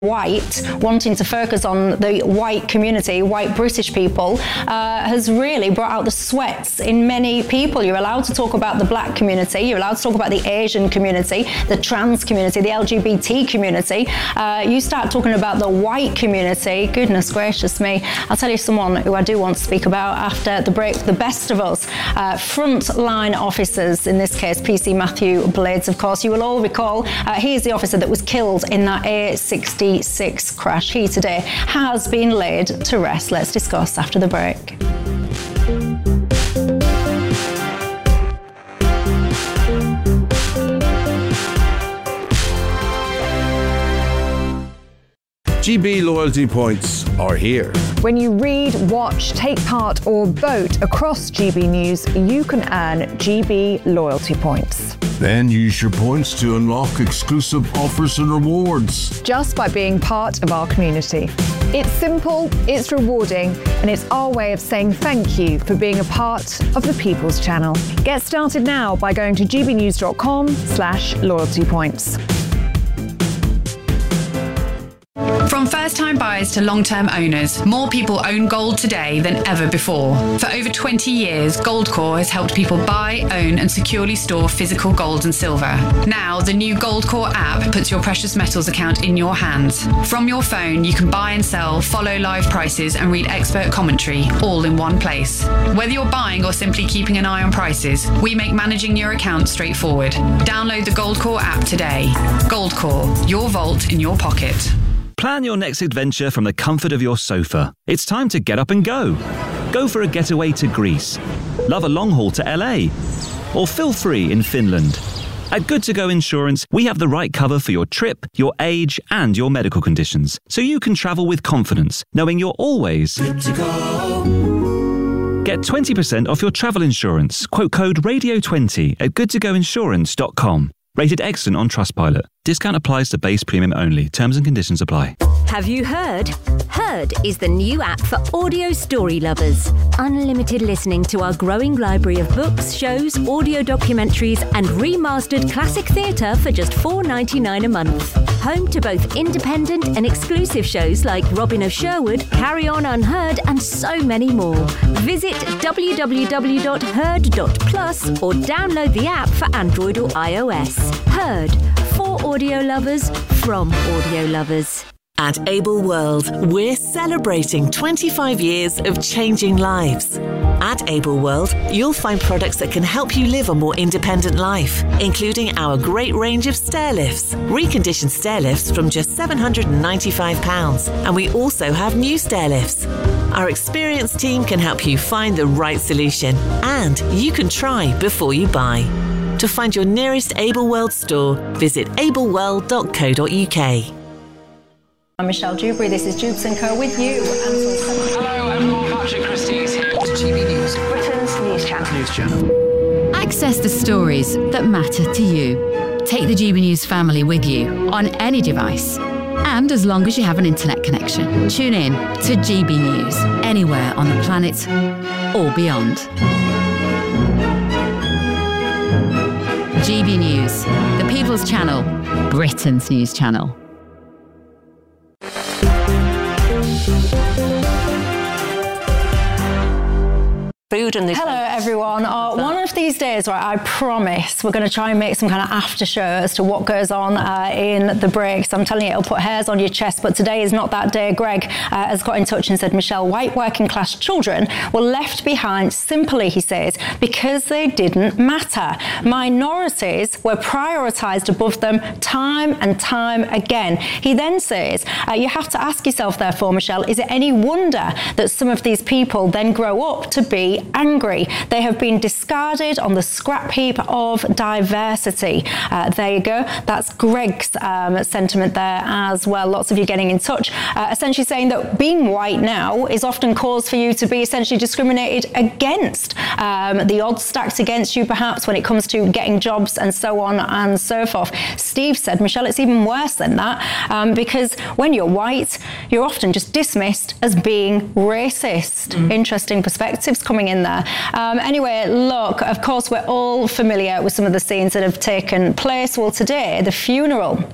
white, wanting to focus on the white community, white British people, has really brought out the sweats in many people. You're allowed to talk about the black community, you're allowed to talk about the Asian community, the trans community, the LGBT community. You start talking about the white community, goodness gracious me. I'll tell you someone who I do want to speak about after the break, the best of us, frontline officers, in this case PC Matthew Blades, of course. You will all recall he is the officer that was killed in that A66 crash. He today has been laid to rest. Let's discuss after the break. GB loyalty points are here. When you read, watch, take part or vote across GB News, you can earn GB loyalty points. Then use your points to unlock exclusive offers and rewards. Just by being part of our community. It's simple, it's rewarding, and it's our way of saying thank you for being a part of the People's Channel. Get started now by going to gbnews.com/loyalty points. From first-time buyers to long-term owners, more people own gold today than ever before. For over 20 years, Goldcore has helped people buy, own and securely store physical gold and silver. Now, the new Goldcore app puts your precious metals account in your hands. From your phone, you can buy and sell, follow live prices and read expert commentary, all in one place. Whether you're buying or simply keeping an eye on prices, we make managing your account straightforward. Download the Goldcore app today. Goldcore, your vault in your pocket. Plan your next adventure from the comfort of your sofa. It's time to get up and go. Go for a getaway to Greece. Love a long haul to LA. Or feel free in Finland. At Good To Go Insurance, we have the right cover for your trip, your age, and your medical conditions, so you can travel with confidence, knowing you're always good to go. Get 20% off your travel insurance. Quote code RADIO20 at goodtogoinsurance.com. Rated excellent on Trustpilot. Discount applies to base premium only. Terms and conditions apply. Have you heard? Heard is the new app for audio story lovers. Unlimited listening to our growing library of books, shows, audio documentaries and remastered classic theatre for just $4.99 a month. Home to both independent and exclusive shows like Robin of Sherwood, Carry On Unheard and so many more. Visit www.heard.plus or download the app for Android or iOS. Heard. For audio lovers, from audio lovers. At Able World, we're celebrating 25 years of changing lives. At Able World, you'll find products that can help you live a more independent life, including our great range of stair lifts, reconditioned stair lifts from just £795, and we also have new stair lifts. Our experienced team can help you find the right solution, and you can try before you buy. To find your nearest Able World store, visit ableworld.co.uk. I'm Michelle Dewberry, this is Jubes & Co with you. Hello, I'm Paul Patrick Christie's here to GB News, Britain's news channel. Access the stories that matter to you. Take the GB News family with you on any device. And as long as you have an internet connection, tune in to GB News anywhere on the planet or beyond. GB News, the People's Channel, Britain's news channel. Hello everyone. One of these days, right, I promise we're going to try and make some kind of after show as to what goes on in the breaks. I'm telling you, it'll put hairs on your chest, but today is not that day. Greg has got in touch and said, Michelle, white working class children were left behind simply, he says, because they didn't matter. Minorities were prioritised above them time and time again. He then says, you have to ask yourself, therefore, Michelle, is it any wonder that some of these people then grow up to be angry? They have been discarded on the scrap heap of diversity. There you go. That's Greg's sentiment there as well. Lots of you getting in touch, essentially saying that being white now is often cause for you to be essentially discriminated against. The odds stacked against you, perhaps, when it comes to getting jobs and so on and so forth. Steve said, Michelle, it's even worse than that, because when you're white, you're often just dismissed as being racist. Interesting perspectives coming in there. Anyway, look, of course, we're all familiar with some of the scenes that have taken place. Well, today, the funeral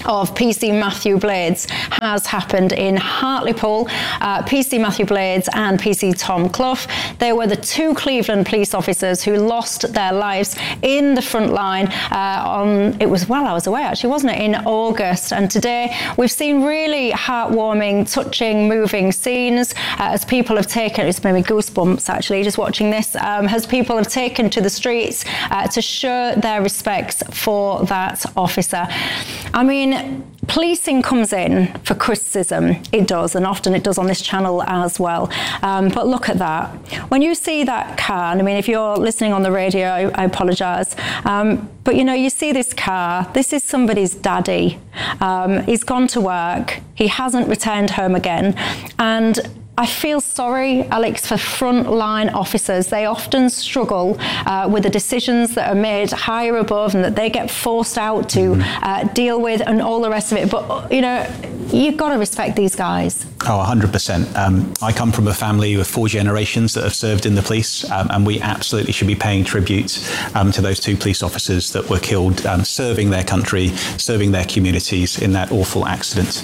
of PC Matthew Blades has happened in Hartlepool. PC Matthew Blades and PC Tom Clough, they were the two Cleveland police officers who lost their lives in the front line it was while I was away actually, wasn't it, in August. And today we've seen really heartwarming, touching, moving scenes as people have taken, it's made me goosebumps actually just watching this, as people have taken to the streets to show their respects for that officer. I mean, policing comes in for criticism, it does, and often it does on this channel as well. But look at that. When you see that car, and I mean, if you're listening on the radio, I apologise, but you know, you see this car, this is somebody's daddy. He's gone to work, he hasn't returned home again, and I feel sorry, Alex, for frontline officers. They often struggle with the decisions that are made higher above and that they get forced out to deal with and all the rest of it. But, you know, you've got to respect these guys. Oh, 100%. I come from a family with 4 generations that have served in the police, and we absolutely should be paying tribute to those 2 police officers that were killed serving their country, serving their communities in that awful accident.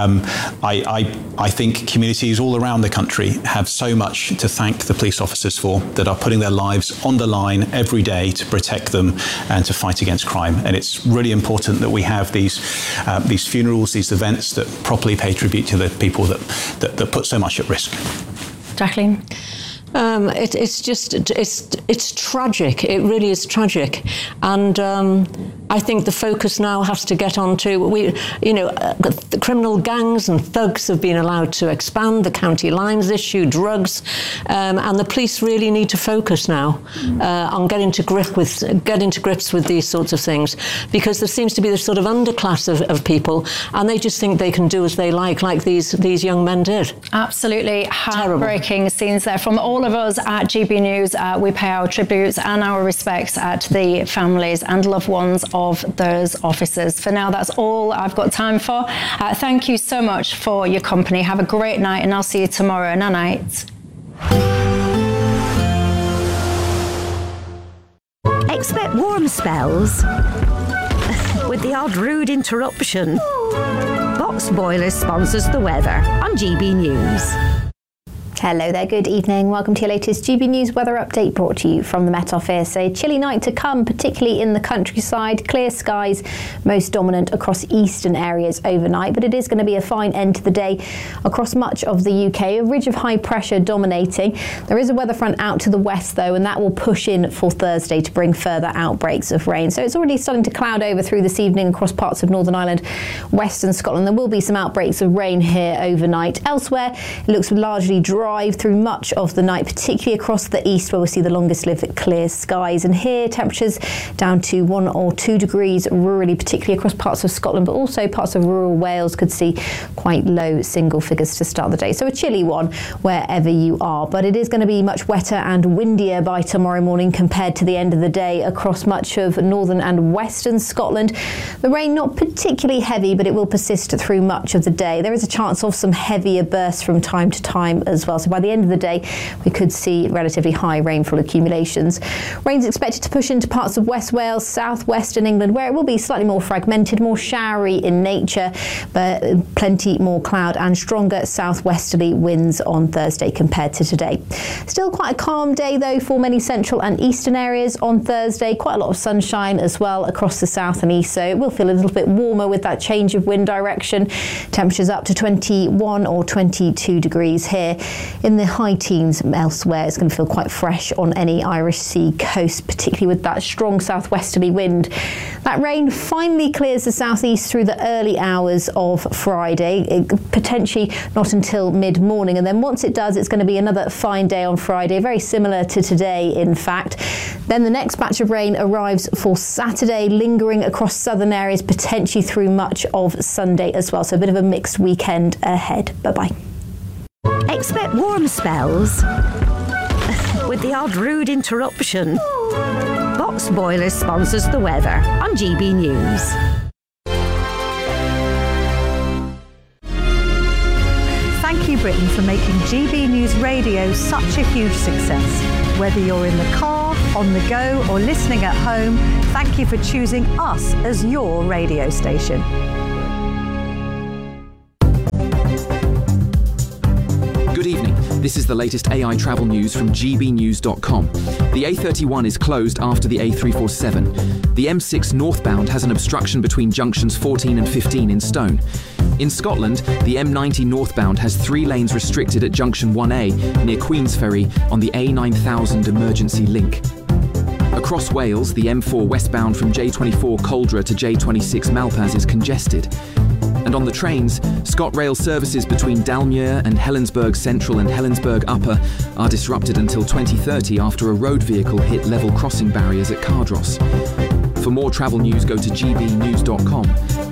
I think communities all around the country have so much to thank the police officers for, that are putting their lives on the line every day to protect them and to fight against crime. And it's really important that we have these funerals, these events that properly pay tribute to the people that put so much at risk. Jacqueline? It's tragic. It really is tragic, and I think the focus now has to get on to the criminal gangs and thugs have been allowed to expand. The county lines issue, drugs, and the police really need to focus now on getting to grips with these sorts of things, because there seems to be this sort of underclass of people, and they just think they can do as they like these young men did. Absolutely heartbreaking scenes there from all of us at GB News. We pay our tributes and our respects to the families and loved ones of those officers. For now, that's all I've got time for. Thank you so much for your company. Have a great night, and I'll see you tomorrow. Night. Expect warm spells with the odd rude interruption. Box Boilers sponsors the weather on GB News. Hello there, good evening. Welcome to your latest GB News weather update, brought to you from the Met Office. A chilly night to come, particularly in the countryside. Clear skies, most dominant across eastern areas overnight, but it is going to be a fine end to the day across much of the UK. A ridge of high pressure dominating. There is a weather front out to the west though, and that will push in for Thursday to bring further outbreaks of rain. So it's already starting to cloud over through this evening across parts of Northern Ireland, Western Scotland. There will be some outbreaks of rain here overnight. Elsewhere, it looks largely dry through much of the night, particularly across the east where we see the longest lived clear skies. And here temperatures down to 1 or 2 degrees rurally, particularly across parts of Scotland, but also parts of rural Wales could see quite low single figures to start the day. So a chilly one wherever you are, but it is going to be much wetter and windier by tomorrow morning compared to the end of the day across much of northern and western Scotland. The rain not particularly heavy, but it will persist through much of the day. There is a chance of some heavier bursts from time to time as well. So by the end of the day, we could see relatively high rainfall accumulations. Rain's expected to push into parts of West Wales, southwestern England, where it will be slightly more fragmented, more showery in nature, but plenty more cloud and stronger southwesterly winds on Thursday compared to today. Still quite a calm day though for many central and eastern areas on Thursday. Quite a lot of sunshine as well across the south and east, so it will feel a little bit warmer with that change of wind direction. Temperatures up to 21 or 22 degrees here. In the high teens elsewhere, it's going to feel quite fresh on any Irish Sea coast, particularly with that strong southwesterly wind. That rain finally clears the southeast through the early hours of Friday, potentially not until mid-morning, and then once it does, it's going to be another fine day on Friday, very similar to today in fact. Then the next batch of rain arrives for Saturday, lingering across southern areas, potentially through much of Sunday as well, so a bit of a mixed weekend ahead. Bye-bye. Expect warm spells with the odd rude interruption. Box Boilers sponsors the weather on GB News. Thank you, Britain, for making GB News Radio such a huge success. Whether you're in the car, on the go, or listening at home, thank you for choosing us as your radio station. This is the latest AI travel news from gbnews.com. The A31 is closed after the A347. The M6 northbound has an obstruction between junctions 14 and 15 in Stone. In Scotland, the M90 northbound has 3 lanes restricted at junction 1A near Queensferry on the A9000 emergency link. Across Wales, the M4 westbound from J24 Coldra to J26 Malpas is congested. And on the trains, ScotRail services between Dalmuir and Helensburgh Central and Helensburgh Upper are disrupted until 2030 after a road vehicle hit level crossing barriers at Cardross. For more travel news, go to gbnews.com.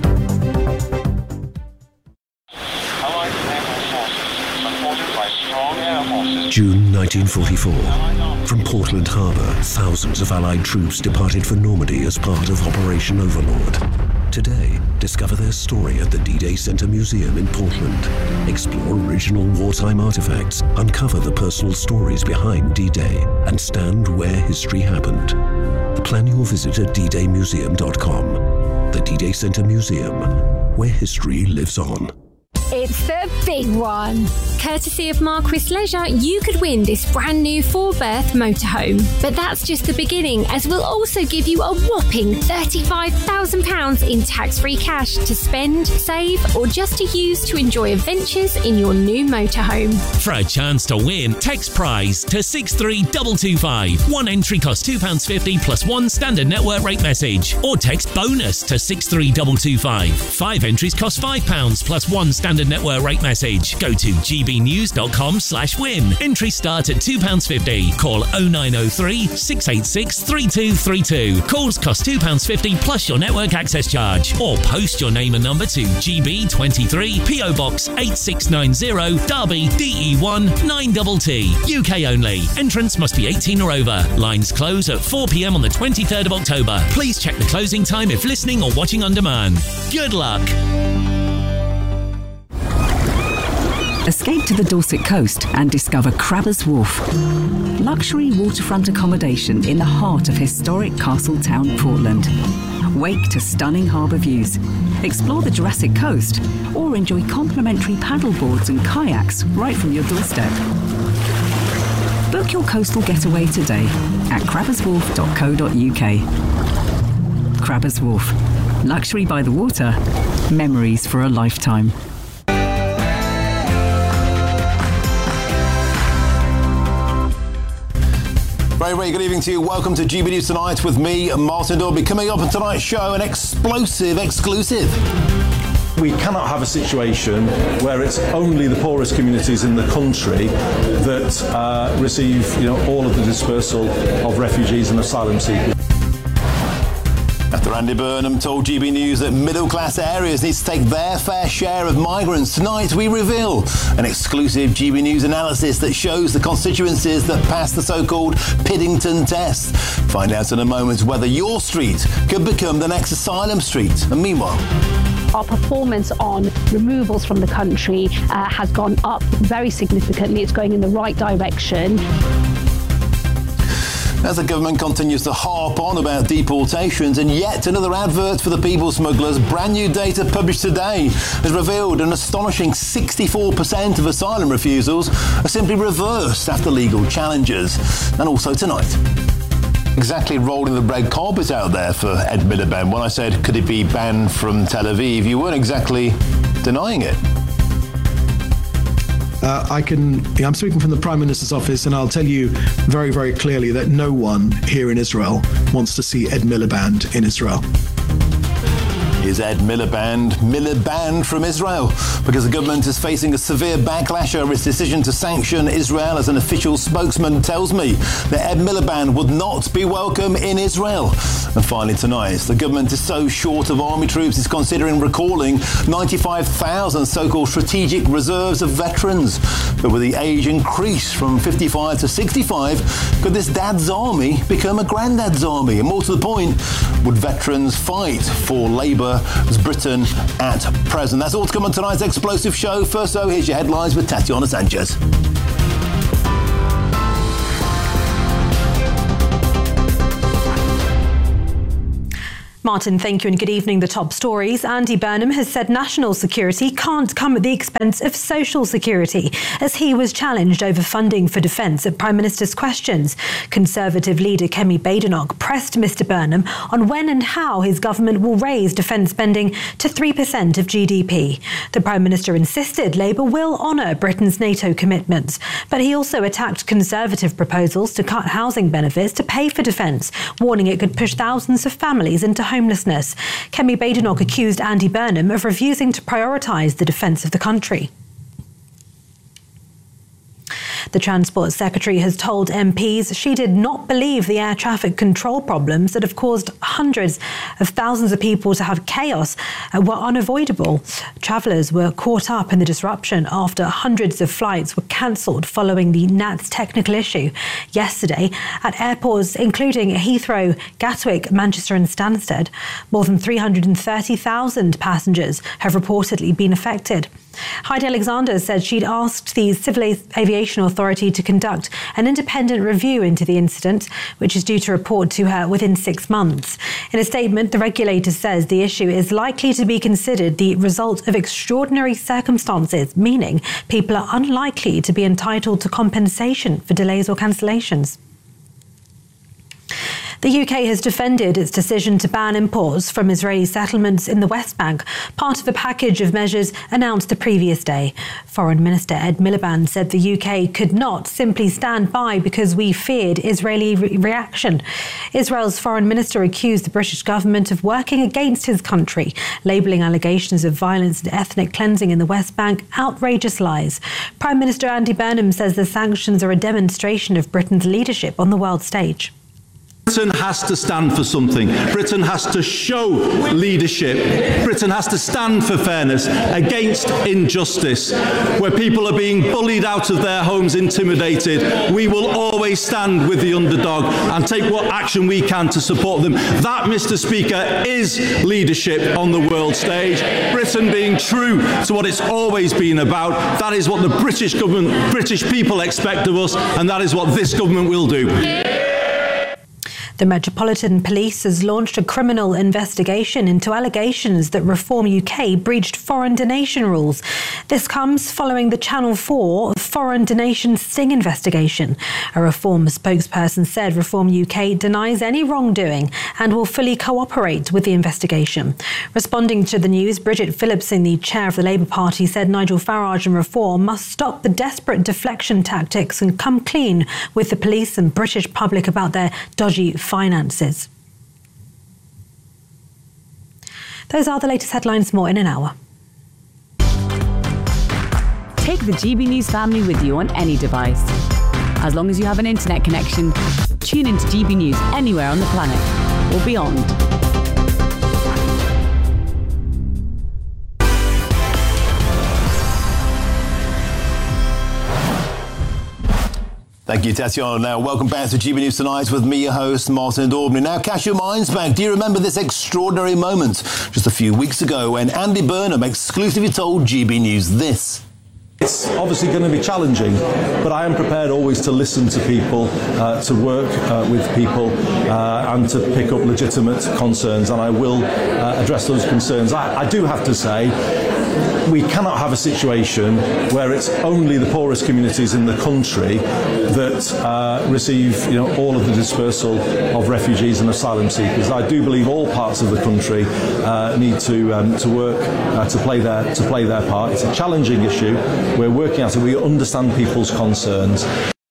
June 1944. From Portland Harbour, thousands of Allied troops departed for Normandy as part of Operation Overlord. Today, discover their story at the D-Day Centre Museum in Portland. Explore original wartime artefacts, uncover the personal stories behind D-Day, and stand where history happened. Plan your visit at ddaymuseum.com. The D-Day Centre Museum, where history lives on. It's the big one. Courtesy of Marquis Leisure, you could win this brand new 4-berth motorhome. But that's just the beginning, as we'll also give you a whopping £35,000 in tax-free cash to spend, save, or just to use to enjoy adventures in your new motorhome. For a chance to win, text prize to 63225. One entry costs £2.50 plus one standard network rate message. Or text bonus to 63225. 5 entries cost £5 plus one standard network rate message. Go to gbnews.com/win. Entries start at £2.50. Call 0903 686 3232. Calls cost £2.50 plus your network access charge. Or post your name and number to GB23 PO Box 8690 Derby DE1 9TT. UK only. Entrance must be 18 or over. Lines close at 4 p.m. on the 23rd of October. Please check the closing time if listening or watching on demand. Good luck. Escape to the Dorset coast and discover Crabbers Wharf. Luxury waterfront accommodation in the heart of historic Castletown, Portland. Wake to stunning harbour views. Explore the Jurassic Coast or enjoy complimentary paddleboards and kayaks right from your doorstep. Book your coastal getaway today at crabberswharf.co.uk. Crabbers Wharf. Luxury by the water. Memories for a lifetime. Very, very good evening to you. Welcome to GB News Tonight with me, Martin Dorby. Coming up on tonight's show, an explosive exclusive. We cannot have a situation where it's only the poorest communities in the country that receive, all of the dispersal of refugees and asylum seekers. After Andy Burnham told GB News that middle-class areas need to take their fair share of migrants, tonight we reveal an exclusive GB News analysis that shows the constituencies that pass the so-called Piddington test. Find out in a moment whether your street could become the next asylum street. And meanwhile, our performance on removals from the country has gone up very significantly. It's going in the right direction. As the government continues to harp on about deportations, and yet another advert for the people smugglers, brand new data published today has revealed an astonishing 64% of asylum refusals are simply reversed after legal challenges. And also tonight, exactly rolling the red carpet out there for Ed Miliband. When I said, could it be banned from Tel Aviv, you weren't exactly denying it. I'm speaking from the Prime Minister's office, and I'll tell you very, very clearly that no one here in Israel wants to see Ed Miliband in Israel. Is Ed Miliband from Israel, because the government is facing a severe backlash over its decision to sanction Israel. As an official spokesman tells me that Ed Miliband would not be welcome in Israel. And finally tonight, the government is so short of army troops it's considering recalling 95,000 so-called strategic reserves of veterans. But with the age increase from 55 to 65, could this dad's army become a granddad's army? And more to the point, would veterans fight for Labour as Britain at present? That's all to come on tonight's explosive show. First, though, here's your headlines with Tatiana Sanchez. Martin, thank you and good evening. The top stories. Andy Burnham has said national security can't come at the expense of social security, as he was challenged over funding for defence at Prime Minister's questions. Conservative leader Kemi Badenoch pressed Mr Burnham on when and how his government will raise defence spending to 3% of GDP. The Prime Minister insisted Labour will honour Britain's NATO commitments, but he also attacked Conservative proposals to cut housing benefits to pay for defence, warning it could push thousands of families into homelessness. Kemi Badenoch accused Andy Burnham of refusing to prioritise the defence of the country. The Transport Secretary has told MPs she did not believe the air traffic control problems that have caused hundreds of thousands of people to have chaos were unavoidable. Travellers were caught up in the disruption after hundreds of flights were cancelled following the NATS technical issue yesterday at airports including Heathrow, Gatwick, Manchester and Stansted. More than 330,000 passengers have reportedly been affected. Heidi Alexander said she'd asked the Civil Aviation Authority to conduct an independent review into the incident, which is due to report to her within 6 months. In a statement, the regulator says the issue is likely to be considered the result of extraordinary circumstances, meaning people are unlikely to be entitled to compensation for delays or cancellations. The UK has defended its decision to ban imports from Israeli settlements in the West Bank, part of a package of measures announced the previous day. Foreign Minister Ed Miliband said the UK could not simply stand by because we feared Israeli reaction. Israel's foreign minister accused the British government of working against his country, labelling allegations of violence and ethnic cleansing in the West Bank outrageous lies. Prime Minister Andy Burnham says the sanctions are a demonstration of Britain's leadership on the world stage. Britain has to stand for something. Britain has to show leadership. Britain has to stand for fairness against injustice. Where people are being bullied out of their homes, intimidated, we will always stand with the underdog and take what action we can to support them. That, Mr. Speaker, is leadership on the world stage. Britain being true to what it's always been about. That is what the British government, British people expect of us, and that is what this government will do. The Metropolitan Police has launched a criminal investigation into allegations that Reform UK breached foreign donation rules. This comes following the Channel 4 foreign donation sting investigation. A Reform spokesperson said Reform UK denies any wrongdoing and will fully cooperate with the investigation. Responding to the news, Bridget Phillipson, the chair of the Labour Party, said Nigel Farage and Reform must stop the desperate deflection tactics and come clean with the police and British public about their dodgy finances. Those are the latest headlines. More in an hour. Take the GB News family with you on any device. As long as you have an internet connection, tune into GB News anywhere on the planet or beyond. Thank you, Tatiana. Now, welcome back to GB News Tonight with me, your host, Martin Daubney. Now, cast your minds back. Do you remember this extraordinary moment just a few weeks ago when Andy Burnham exclusively told GB News this? It's obviously going to be challenging, but I am prepared always to listen to people, to work with people and to pick up legitimate concerns, and I will address those concerns. I do have to say, we cannot have a situation where it's only the poorest communities in the country that receive, all of the dispersal of refugees and asylum seekers. I do believe all parts of the country need to work to play their part. It's a challenging issue. We're working at it. We understand people's concerns.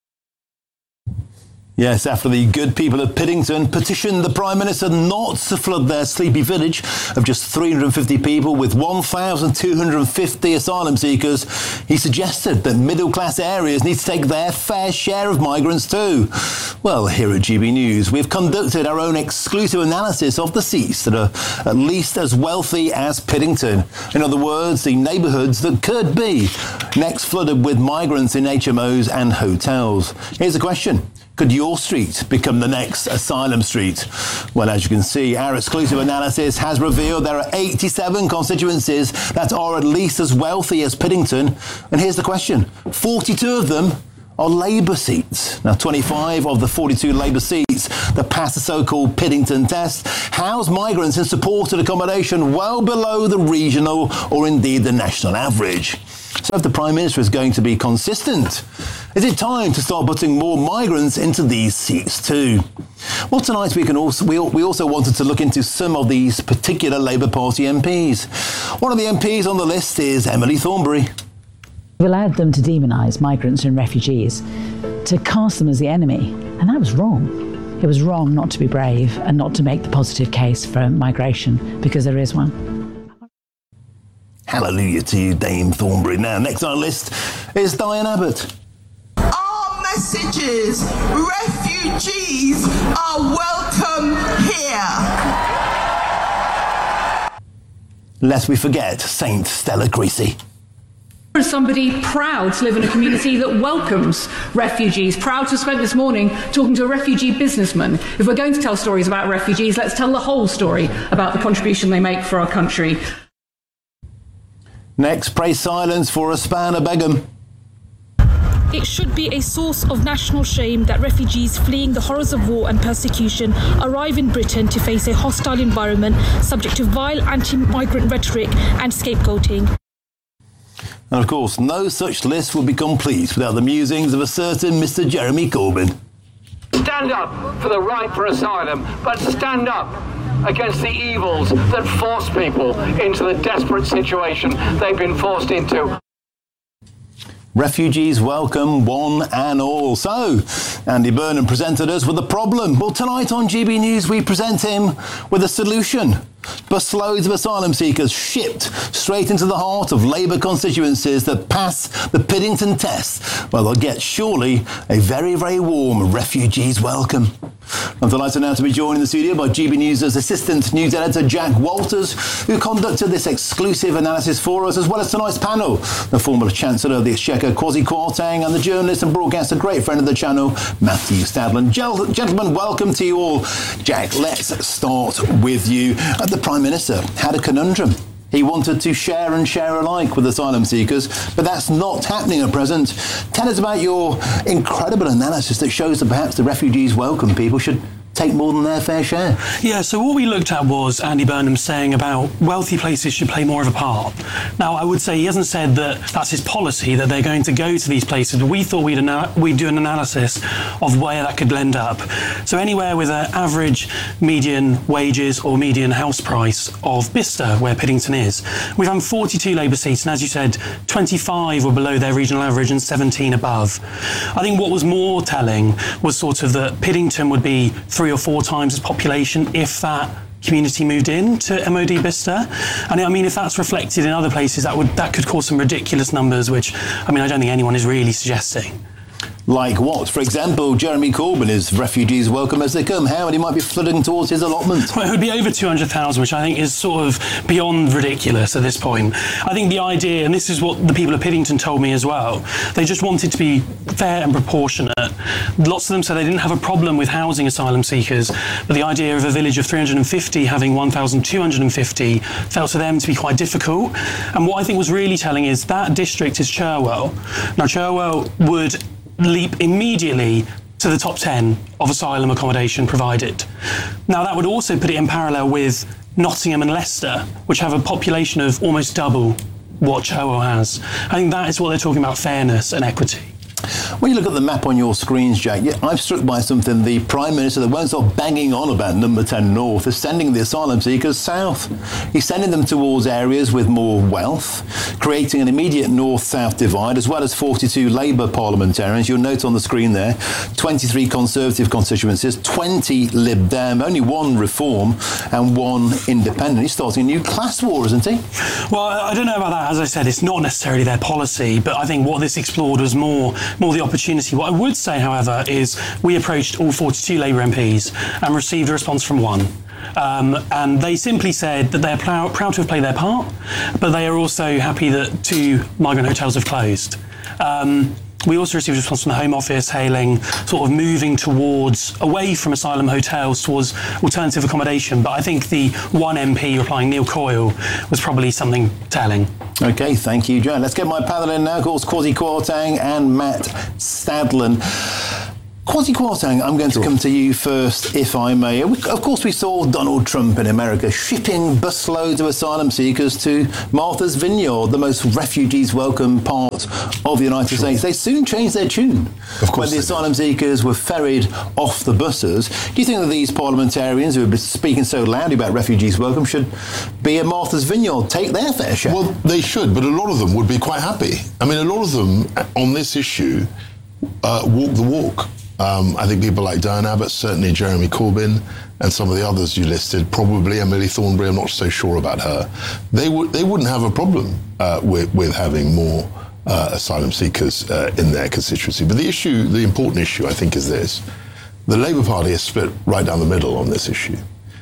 Yes, after the good people of Piddington petitioned the Prime Minister not to flood their sleepy village of just 350 people with 1,250 asylum seekers, he suggested that middle-class areas need to take their fair share of migrants too. Well, here at GB News, we've conducted our own exclusive analysis of the seats that are at least as wealthy as Piddington. In other words, the neighbourhoods that could be next flooded with migrants in HMOs and hotels. Here's a question. Could your street become the next asylum street? Well, as you can see, our exclusive analysis has revealed there are 87 constituencies that are at least as wealthy as Piddington. And here's the question. 42 of them are Labour seats. Now, 25 of the 42 Labour seats that passed the so-called Piddington test house migrants in supported accommodation well below the regional or indeed the national average. So if the Prime Minister is going to be consistent, is it time to start putting more migrants into these seats too? Well, tonight we also wanted to look into some of these particular Labour Party MPs. One of the MPs on the list is Emily Thornberry. We've allowed them to demonise migrants and refugees, to cast them as the enemy, and that was wrong. It was wrong not to be brave and not to make the positive case for migration, because there is one. Hallelujah to you, Dame Thornberry. Now, next on our list is Diane Abbott. Our message is refugees are welcome here. Lest we forget Saint Stella Creasy. As somebody proud to live in a community that welcomes refugees, proud to have spent this morning talking to a refugee businessman. If we're going to tell stories about refugees, let's tell the whole story about the contribution they make for our country. Next, pray silence for Ospana Begum. It should be a source of national shame that refugees fleeing the horrors of war and persecution arrive in Britain to face a hostile environment subject to vile anti-migrant rhetoric and scapegoating. And of course, no such list would be complete without the musings of a certain Mr. Jeremy Corbyn. Stand up for the right for asylum, but stand up against the evils that force people into the desperate situation they've been forced into. Refugees welcome one and all. So, Andy Burnham presented us with a problem. Well, tonight on GB News, we present him with a solution. Busloads of asylum seekers shipped straight into the heart of Labour constituencies that pass the Piddington test. Well, they'll get surely a very, very warm refugees welcome. I'm delighted now to be joined in the studio by GB News' assistant news editor Jack Walters, who conducted this exclusive analysis for us, as well as tonight's panel, the former Chancellor of the Exchequer Kwasi Kwarteng and the journalist and broadcaster, great friend of the channel, Matthew Stadland. Gentlemen, welcome to you all. Jack, let's start with you. The Prime Minister had a conundrum. He wanted to share and share alike with asylum seekers, but that's not happening at present. Tell us about your incredible analysis that shows that perhaps the refugees welcome people should take more than their fair share. Yeah, so what we looked at was Andy Burnham saying about wealthy places should play more of a part. Now, I would say he hasn't said that that's his policy, that they're going to go to these places, but we thought we'd do an analysis of where that could blend up. So anywhere with an average median wages or median house price of Bicester, where Piddington is. We found 42 Labour seats, and as you said, 25 were below their regional average and 17 above. I think what was more telling was sort of that Piddington would be 3 or 4 times its population if that community moved in to MOD Bicester. And I mean, if that's reflected in other places, that could cause some ridiculous numbers, which, I mean, I don't think anyone is really suggesting. Like what? For example, Jeremy Corbyn is refugees welcome as they come. How many might be flooding towards his allotment? Well, it would be over 200,000, which I think is sort of beyond ridiculous at this point. I think the idea, and this is what the people of Piddington told me as well, they just wanted to be fair and proportionate. Lots of them said they didn't have a problem with housing asylum seekers, but the idea of a village of 350 having 1,250 felt to them to be quite difficult. And what I think was really telling is that district is Cherwell. Now, Cherwell would leap immediately to the top 10 of asylum accommodation provided. Now, that would also put it in parallel with Nottingham and Leicester, which have a population of almost double what Cherwell has. I think that is what they're talking about, fairness and equity. When you look at the map on your screens, Jack, I'm struck by something. The Prime Minister, that won't stop banging on about number 10 North, is sending the asylum seekers south. He's sending them towards areas with more wealth, creating an immediate north-south divide, as well as 42 Labour parliamentarians. You'll note on the screen there, 23 Conservative constituencies, 20 Lib Dem, only 1 Reform and 1 Independent. He's starting a new class war, isn't he? Well, I don't know about that. As I said, it's not necessarily their policy, but I think what this explored was more the opportunity. What I would say, however, is we approached all 42 Labour MPs and received a response from 1. And they simply said that they're proud to have played their part, but they are also happy that 2 migrant hotels have closed. We also received a response from the Home Office hailing sort of moving away from asylum hotels towards alternative accommodation. But I think the one MP replying, Neil Coyle, was probably something telling. OK, thank you, Joe. Let's get my panel in now. Of course, Kwasi Kwarteng and Matt Stadlen. Kwasi Kwarteng, I'm going to come to you first, if I may. Of course, we saw Donald Trump in America shipping busloads of asylum seekers to Martha's Vineyard, the most refugees welcome part of the United States. They soon changed their tune when the asylum seekers were ferried off the buses. Do you think that these parliamentarians who have been speaking so loudly about refugees welcome should be at Martha's Vineyard, take their fair share? Well, they should, but a lot of them would be quite happy. I mean, a lot of them on this issue walk the walk. I think people like Diane Abbott, certainly Jeremy Corbyn, and some of the others you listed, probably Emily Thornberry, I'm not so sure about her. They wouldn't have a problem with having more asylum seekers in their constituency. But the important issue, I think, is this. The Labour Party is split right down the middle on this issue.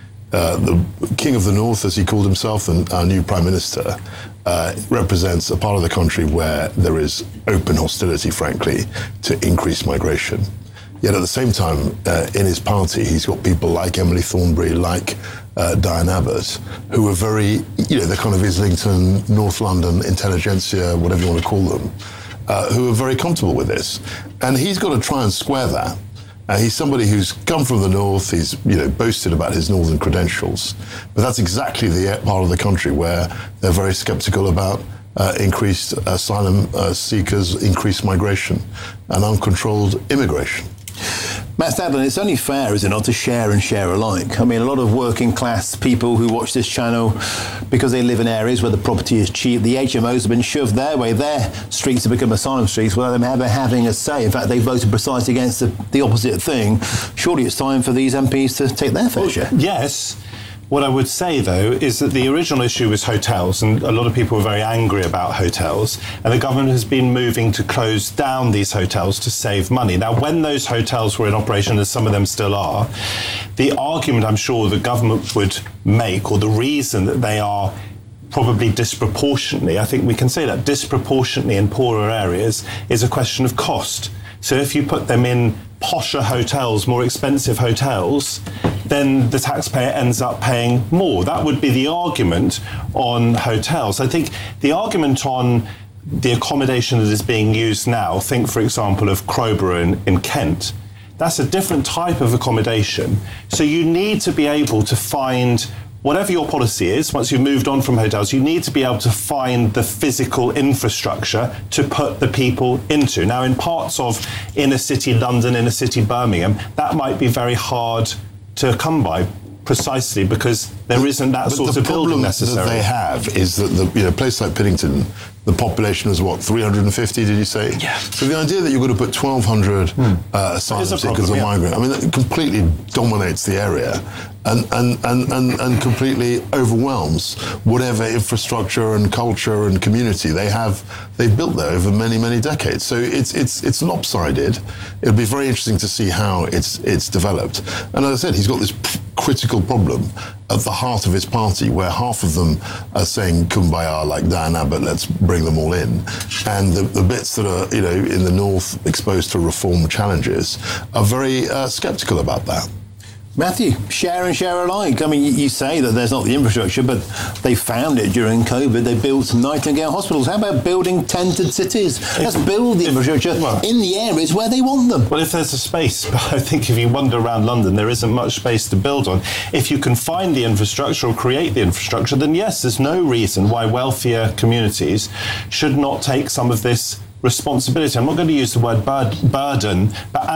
The King of the North, as he called himself, and our new Prime Minister, represents a part of the country where there is open hostility, frankly, to increased migration. Yet at the same time, in his party, he's got people like Emily Thornberry, like Diane Abbott, who are very, they're kind of Islington, North London, intelligentsia, whatever you want to call them, who are very comfortable with this. And he's got to try and square that. He's somebody who's come from the north. He's, boasted about his northern credentials. But that's exactly the part of the country where they're very sceptical about increased asylum seekers, increased migration, and uncontrolled immigration. Matt Stadlen, it's only fair, is it not, to share and share alike? I mean, a lot of working class people who watch this channel, because they live in areas where the property is cheap, the HMOs have been shoved their way. Their streets have become asylum streets without them ever having a say. In fact, they voted precisely against the opposite thing. Surely it's time for these MPs to take their fair share. Yes. What I would say, though, is that the original issue was hotels, and a lot of people were very angry about hotels, and the government has been moving to close down these hotels to save money. Now, when those hotels were in operation, as some of them still are, the argument I'm sure the government would make, or the reason that they are probably disproportionately, I think we can say that, disproportionately in poorer areas, is a question of cost. So if you put them in posher hotels, more expensive hotels, then the taxpayer ends up paying more. That would be the argument on hotels. I think the argument on the accommodation that is being used now, think, for example, of Crowborough in Kent, that's a different type of accommodation. So you need to be able to find, whatever your policy is, once you've moved on from hotels, you need to be able to find the physical infrastructure to put the people into. Now, in parts of inner city London, inner city Birmingham, that might be very hard to come by, precisely because there isn't that sort of building necessary. The problem that they have is that a place like Piddington, the population is what, 350, did you say? Yeah. So the idea that you've got to put 1,200 asylum seekers or migrants, I mean, that completely dominates the area and completely overwhelms whatever infrastructure and culture and community they've built there over many, many decades. So it's lopsided. It'll be very interesting to see how it's developed. And as I said, he's got this critical problem at the heart of his party, where half of them are saying kumbaya, like Diane Abbott, let's bring them all in. And the bits that are, in the north exposed to reform challenges are very sceptical about that. Matthew, share and share alike. I mean, you say that there's not the infrastructure, but they found it during COVID. They built Nightingale hospitals. How about building tented cities? Let's build the infrastructure in the areas where they want them. Well, if there's a space, but I think if you wander around London, there isn't much space to build on. If you can find the infrastructure or create the infrastructure, then yes, there's no reason why wealthier communities should not take some of this responsibility. I'm not going to use the word burden, but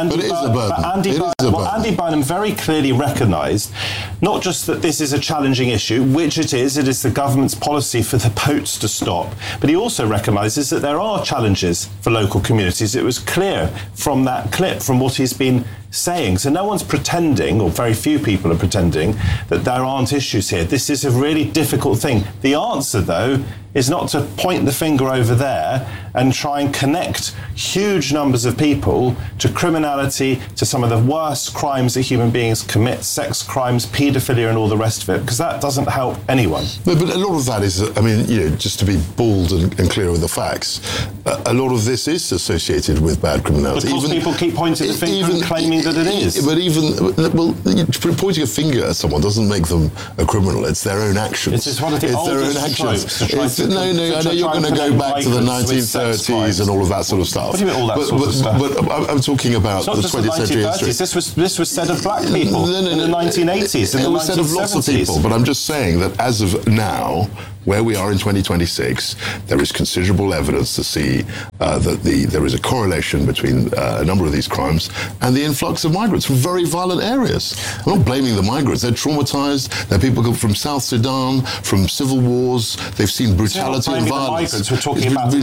Andy Burnham very clearly recognised not just that this is a challenging issue, which it is the government's policy for the boats to stop, but he also recognises that there are challenges for local communities. It was clear from that clip, from what he's been saying. So no one's pretending, or very few people are pretending, that there aren't issues here. This is a really difficult thing. The answer, though, is not to point the finger over there and try and connect huge numbers of people to criminality, to some of the worst crimes that human beings commit, sex crimes, paedophilia and all the rest of it, because that doesn't help anyone. No, but a lot of that is, just to be bald and clear with the facts, a lot of this is associated with bad criminality. Because people keep pointing the finger and claiming that it is. But pointing a finger at someone doesn't make them a criminal. It's their own actions. It's just one of the oldest tropes. I know you're going to go back to the 1930s and all of that sort of stuff. What do you mean all that sort of stuff? But I'm talking about the 20th century history. This was said of black people in the 1980s and it the was said of lots of people, but I'm just saying that as of now, where we are in 2026, there is considerable evidence to see that there is a correlation between a number of these crimes and the influx of migrants from very violent areas. I'm not blaming the migrants. They're traumatized. They're people come from South Sudan, from civil wars. They've seen brutality and violence. The migrants. We're talking about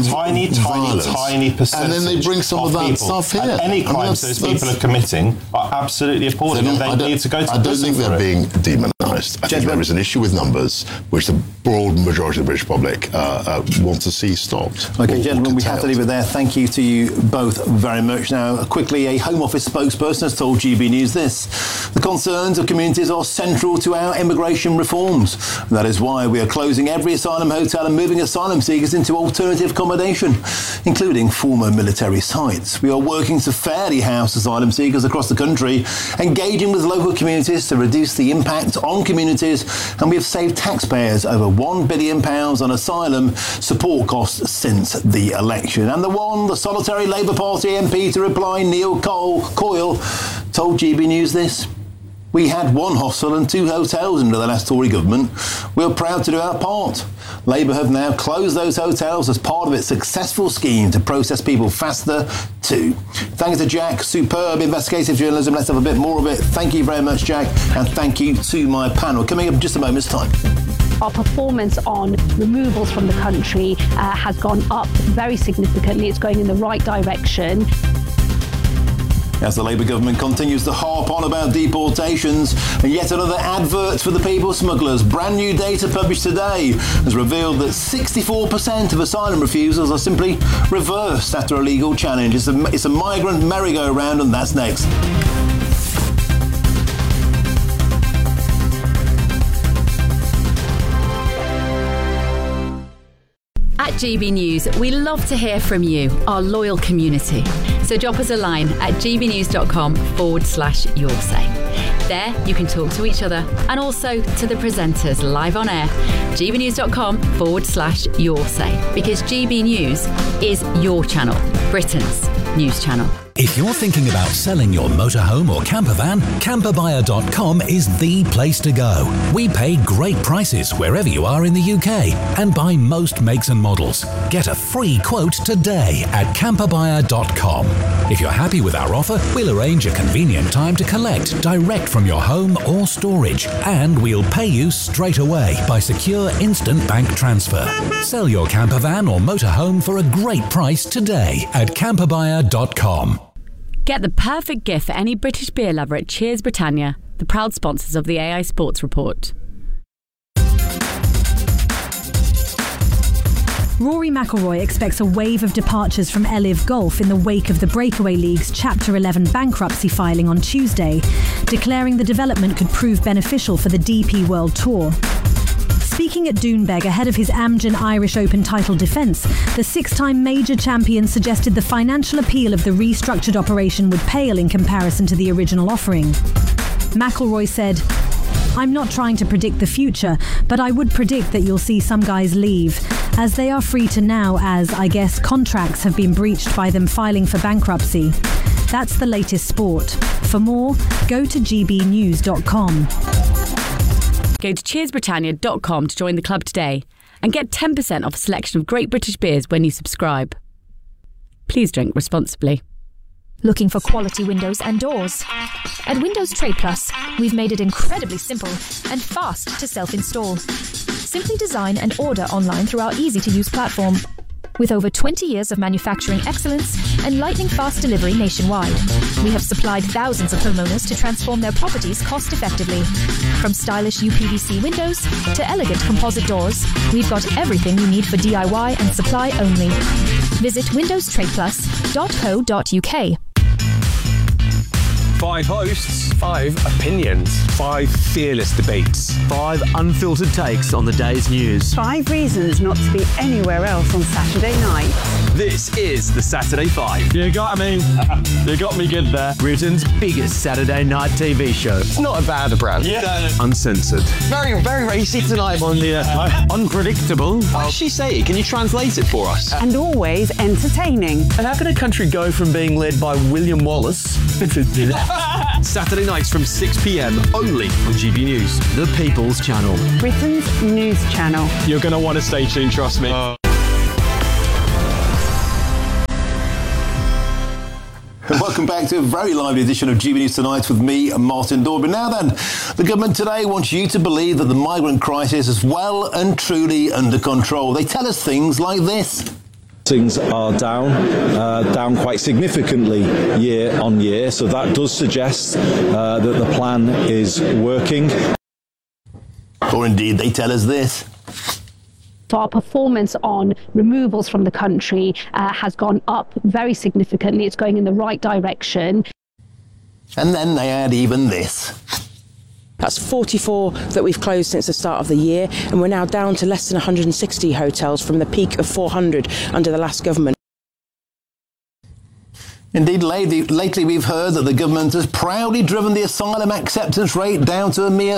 tiny percentage. And then they bring some of that stuff here. And any crimes those people are committing are absolutely appalling. They need to go to prison. I don't think they're being demonised. I think there is an issue with numbers, which the broad majority of the British public want to see stopped. OK, gentlemen, we have to leave it there. Thank you to you both very much. Now, quickly, a Home Office spokesperson has told GB News this. The concerns of communities are central to our immigration reforms. That is why we are closing every asylum hotel and moving asylum seekers into alternative accommodation, including former military sites. We are working to fairly house asylum seekers across the country, engaging with local communities to reduce the impact on communities, and we have saved taxpayers over £1 billion on asylum support costs since the election. And the solitary Labour Party MP to reply, Neil Coyle, told GB News this. We had one hostel and 2 hotels under the last Tory government. We are proud to do our part. Labour have now closed those hotels as part of its successful scheme to process people faster too. Thanks to Jack. Superb investigative journalism. Let's have a bit more of it. Thank you very much, Jack. And thank you to my panel. Coming up in just a moment's time. Our performance on removals from the country has gone up very significantly. It's going in the right direction. As the Labour government continues to harp on about deportations, and yet another advert for the people smugglers. Brand new data published today has revealed that 64% of asylum refusals are simply reversed after a legal challenge. It's a migrant merry-go-round, and that's next. At GB News, we love to hear from you, our loyal community. So drop us a line at gbnews.com/yoursay. There, you can talk to each other and also to the presenters live on air. gbnews.com/yoursay, because GB News is your channel, Britain's news channel. If you're thinking about selling your motorhome or camper van, camperbuyer.com is the place to go. We pay great prices wherever you are in the UK and buy most makes and models. Get a free quote today at camperbuyer.com. If you're happy with our offer, we'll arrange a convenient time to collect direct from your home or storage, and we'll pay you straight away by secure instant bank transfer. Sell your camper van or motorhome for a great price today at camperbuyer.com. Get the perfect gift for any British beer lover at Cheers Britannia, the proud sponsors of the AI Sports Report. Rory McIlroy expects a wave of departures from LIV Golf in the wake of the Breakaway League's Chapter 11 bankruptcy filing on Tuesday, declaring the development could prove beneficial for the DP World Tour. Speaking at Doonbeg ahead of his Amgen Irish Open title defence, the 6-time major champion suggested the financial appeal of the restructured operation would pale in comparison to the original offering. McIlroy said, "I'm not trying to predict the future, but I would predict that you'll see some guys leave, as they are free to now, as, I guess, contracts have been breached by them filing for bankruptcy. That's the latest sport. For more, go to gbnews.com. Go to cheersbritannia.com to join the club today and get 10% off a selection of great British beers when you subscribe. Please drink responsibly. Looking for quality windows and doors? At Windows Trade Plus, we've made it incredibly simple and fast to self-install. Simply design and order online through our easy-to-use platform. With over 20 years of manufacturing excellence and lightning-fast delivery nationwide, we have supplied thousands of homeowners to transform their properties cost-effectively. From stylish UPVC windows to elegant composite doors, we've got everything you need for DIY and supply only. Visit windowstradeplus.co.uk. 5 hosts, 5 opinions, 5 fearless debates, 5 unfiltered takes on the day's news. 5 reasons not to be anywhere else on Saturday night. This is the Saturday 5. You got me. You got me good there. Britain's biggest Saturday night TV show. It's not a bad brand. Yeah. Uncensored. Very, very racy tonight. On the unpredictable. What did she say? Can you translate it for us? And always entertaining. And how can a country go from being led by William Wallace Saturday nights from 6 p.m. only on GB News, the People's Channel. Britain's news channel. You're going to want to stay tuned, trust me. Welcome back to a very lively edition of GB News Tonight with me, Martin Dorby. Now then, the government today wants you to believe that the migrant crisis is well and truly under control. They tell us things like this. Things are down quite significantly year on year, so that does suggest that the plan is working. Or indeed, they tell us this. So our performance on removals from the country has gone up very significantly. It's going in the right direction. And then they add even this. That's 44 that we've closed since the start of the year, and we're now down to less than 160 hotels from the peak of 400 under the last government. Indeed, lately we've heard that the government has proudly driven the asylum acceptance rate down to a mere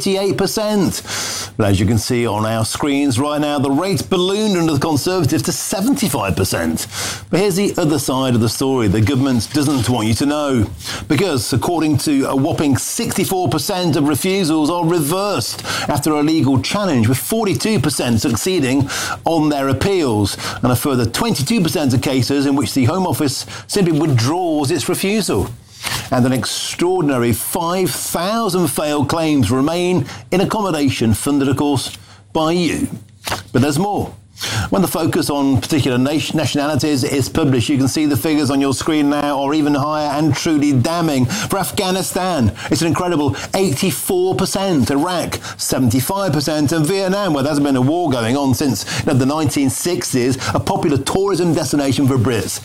38%. But as you can see on our screens right now, the rate's ballooned under the Conservatives to 75%. But here's the other side of the story the government doesn't want you to know. Because according to a whopping 64% of refusals are reversed after a legal challenge, with 42% succeeding on their appeals, and a further 22% of cases in which the Home Office simply withdraws its refusal. And an extraordinary 5,000 failed claims remain in accommodation, funded, of course, by you. But there's more. When the focus on particular nationalities is published, you can see the figures on your screen now are even higher and truly damning. For Afghanistan, it's an incredible 84%, Iraq 75%, and Vietnam, where there hasn't been a war going on since the 1960s, a popular tourism destination for Brits,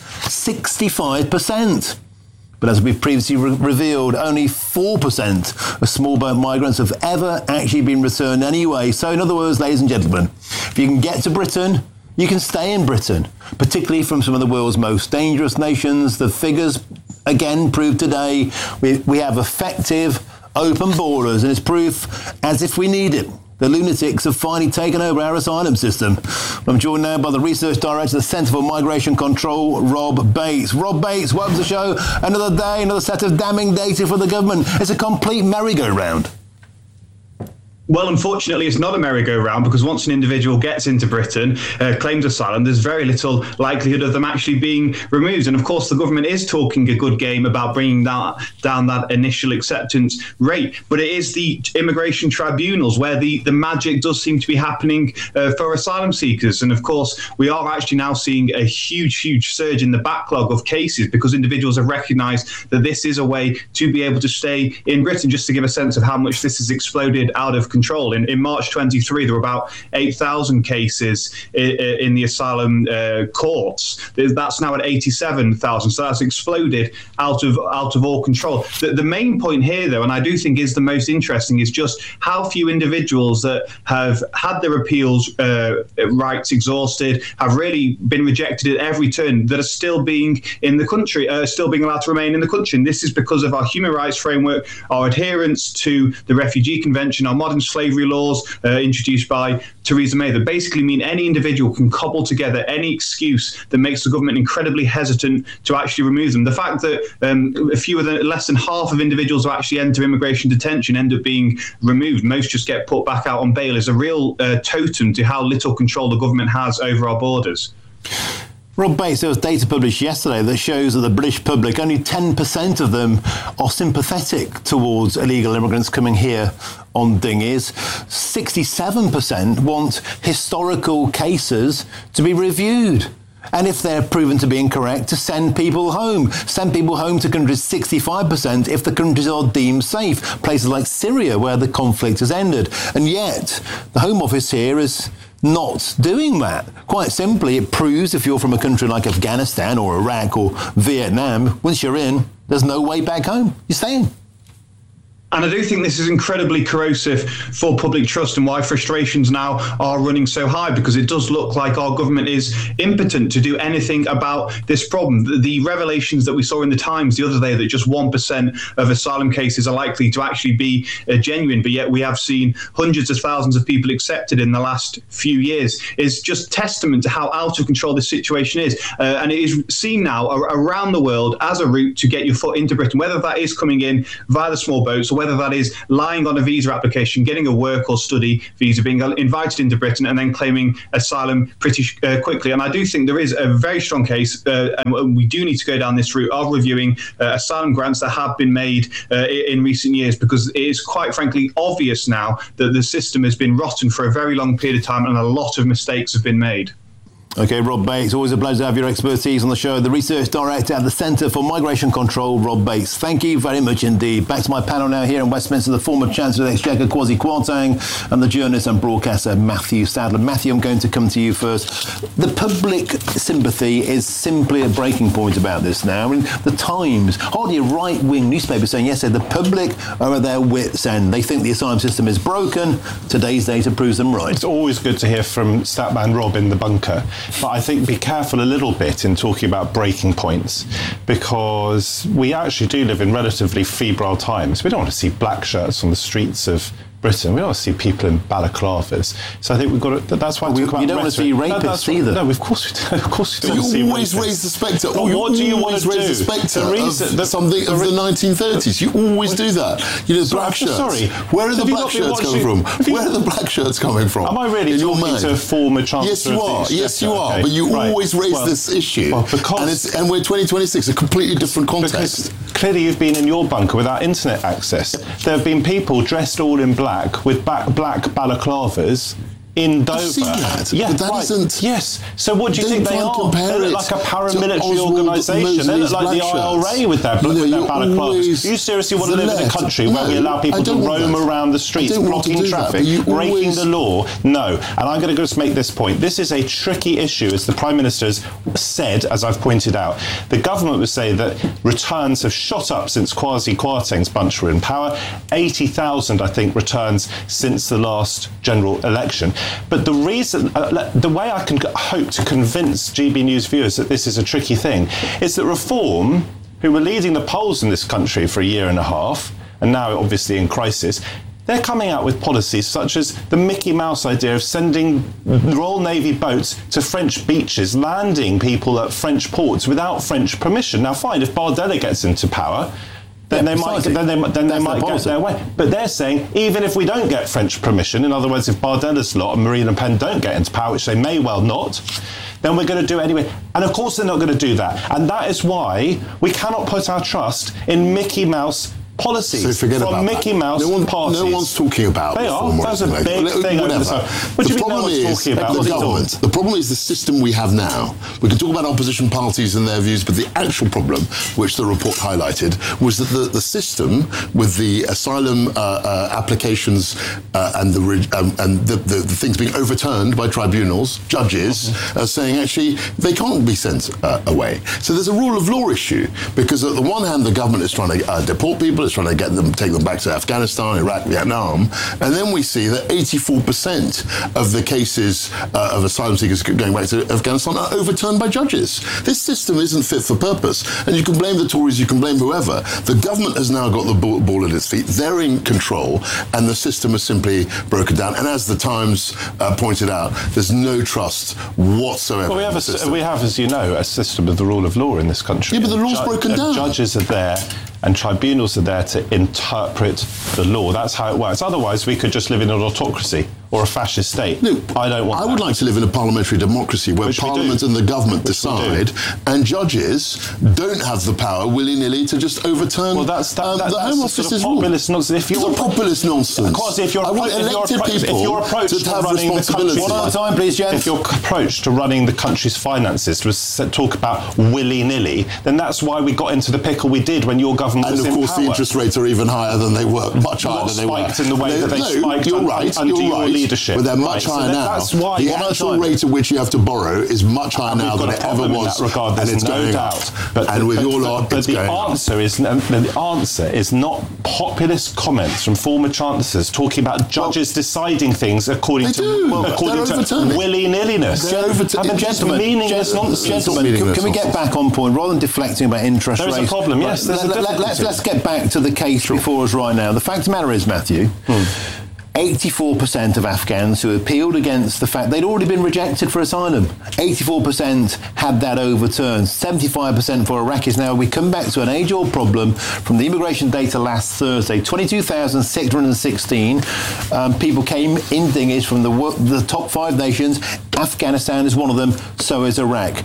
65%. But as we've previously revealed, only 4% of small boat migrants have ever actually been returned anyway. So in other words, ladies and gentlemen, if you can get to Britain, you can stay in Britain, particularly from some of the world's most dangerous nations. The figures, again, prove today we have effective, open borders, and it's proof as if we need it. The lunatics have finally taken over our asylum system. I'm joined now by the Research Director of the Centre for Migration Control, Rob Bates. Rob Bates, welcome to the show. Another day, another set of damning data for the government. It's a complete merry-go-round. Well, unfortunately, it's not a merry-go-round, because once an individual gets into Britain, claims asylum, there's very little likelihood of them actually being removed. And of course, the government is talking a good game about bringing down that initial acceptance rate. But it is the immigration tribunals where the magic does seem to be happening for asylum seekers. And of course, we are actually now seeing a huge surge in the backlog of cases, because individuals have recognised that this is a way to be able to stay in Britain. Just to give a sense of how much this has exploded out of control. In March 23, there were about 8,000 cases in the asylum courts. That's now at 87,000. So that's exploded out of all control. The main point here, though, and I do think is the most interesting, is just how few individuals that have had their appeals rights exhausted, have really been rejected at every turn, that are still being in the country, still being allowed to remain in the country. And this is because of our human rights framework, our adherence to the Refugee Convention, our modern slavery laws introduced by Theresa May, that basically mean any individual can cobble together any excuse that makes the government incredibly hesitant to actually remove them. The fact that less than half of individuals who actually enter immigration detention end up being removed, most just get put back out on bail, is a real totem to how little control the government has over our borders. Rob Bates, there was data published yesterday that shows that the British public, only 10% of them are sympathetic towards illegal immigrants coming here on dinghies. 67% want historical cases to be reviewed. And if they're proven to be incorrect, to send people home. Send people home to countries, 65%, if the countries are deemed safe. Places like Syria, where the conflict has ended. And yet, the Home Office here is not doing that. Quite simply, it proves if you're from a country like Afghanistan or Iraq or Vietnam, once you're in, There's no way back home. You're staying. And I do think this is incredibly corrosive for public trust and why frustrations now are running so high, because it does look like our government is impotent to do anything about this problem. The revelations that we saw in the Times the other day that just 1% of asylum cases are likely to actually be genuine, but yet we have seen hundreds of thousands of people accepted in the last few years is just testament to how out of control this situation is. And it is seen now around the world as a route to get your foot into Britain, whether that is coming in via the small boats or whether that is lying on a visa application, getting a work or study visa, being invited into Britain and then claiming asylum pretty quickly. And I do think there is a very strong case, and we do need to go down this route of reviewing asylum grants that have been made in recent years, because it is quite frankly obvious now that the system has been rotten for a very long period of time and a lot of mistakes have been made. OK, Rob Bates, always a pleasure to have your expertise on the show. The Research Director at the Centre for Migration Control, Rob Bates. Thank you very much indeed. Back to my panel now here in Westminster, the former Chancellor of the Exchequer, Kwasi Kwarteng, and the journalist and broadcaster, Matthew Sadler. Matthew, I'm going to come to you first. The public sympathy is simply a breaking point about this now. I mean, the Times, hardly a right-wing newspaper saying, yes, the public are at their wits' end. They think the asylum system is broken. Today's data proves them right. It's always good to hear from Statman Rob in the bunker. But I think be careful a little bit in talking about breaking points, because we actually do live in relatively febrile times. We don't want to see black shirts on the streets of Britain. We don't want to see people in balaclavas. So I think we've got to. That's why we don't want to see rapists either. No, of course we do. Of course we don't. You always raise the spectre. What do you want to do? The spectre of something of the 1930s. You always do that. You know, black shirts. Sorry, where are the black shirts coming from? Where are the black shirts coming from? Am I really talking to a former Chancellor? Yes, you are. Yes, you are. But you always raise this issue, and we're 2026, a completely different context. Because clearly you've been in your bunker without internet access. There have been people dressed all in black with black balaclavas in Dover. I've seen that. Yeah, but that isn't. Yes. So what do you think they are? They look like a paramilitary organisation. They look like the IRA with their balaclavas. Do you seriously want to live in a country where we allow people to roam around the streets, blocking traffic, breaking the law? No. And I'm going to just make this point. This is a tricky issue, as the Prime Minister has said, as I've pointed out. The government would say that returns have shot up since Kwasi Kwarteng's bunch were in power. 80,000, I think, returns since the last general election. But the reason, the way I can hope to convince GB News viewers that this is a tricky thing is that Reform, who were leading the polls in this country for a year and a half, and now obviously in crisis, they're coming out with policies such as the Mickey Mouse idea of sending Royal Navy boats to French beaches, landing people at French ports without French permission. Now, fine, if Bardella gets into power, then they might get their way. But they're saying, even if we don't get French permission, in other words, if Bardella's lot and Marine Le Pen don't get into power, which they may well not, then we're going to do it anyway. And of course they're not going to do that. And that is why we cannot put our trust in Mickey Mouse policies. So forget from about Mickey that. Mouse parties. No one's talking about they are. That's a big thing. Whatever. What do you mean no one's talking about? The government. The problem is the system we have now. We can talk about opposition parties and their views, but the actual problem, which the report highlighted, was that the system with the asylum applications and the things being overturned by tribunals, judges, saying actually they can't be sent away. So there's a rule of law issue, because at the one hand the government is trying to deport people, it's trying to take them back to Afghanistan, Iraq, Vietnam, and then we see that 84% of the cases of asylum seekers going back to Afghanistan are overturned by judges. This system isn't fit for purpose, and you can blame the Tories, you can blame whoever. The government has now got the ball at its feet. They're in control, and the system has simply broken down. And as the Times pointed out, there's no trust whatsoever. Well, we have, as you know, a system of the rule of law in this country. Yeah, but the law's broken down. Judges are there, and tribunals are there to interpret the law. That's how it works. Otherwise, we could just live in an autocracy or a fascist state. No, I don't want that. I would like to live in a parliamentary democracy where Parliament and the government decide, and judges don't have the power willy-nilly to just overturn the Home Office's rule. Populist nonsense. It's a populist nonsense. I want elected people to have responsibility. One at a time, please, James. If your approach to running the country's finances was to talk about willy-nilly, then that's why we got into the pickle we did when your government was in power. And of course the interest rates are even higher than they were, much higher than they were. Spiked in the way that they spiked under your leadership. leadership. But they're much higher now. That's why the actual rate at which you have to borrow is much higher now than it ever was, and it's going up. And with your lot, it's going up. The answer is not populist comments from former chancellors talking about judges deciding things according to willy-nilliness. Meaningless nonsense. Gentlemen, can we get back on point rather than deflecting about interest rates? There's a problem. Yes, let's get back to the case before us right now. The fact of the matter is, Matthew, 84% of Afghans who appealed against the fact they'd already been rejected for asylum, 84% had that overturned. 75% for Iraqis. Now, we come back to an age-old problem from the immigration data last Thursday. 22,616 people came in thingies from the top 5 nations. Afghanistan is one of them, so is Iraq.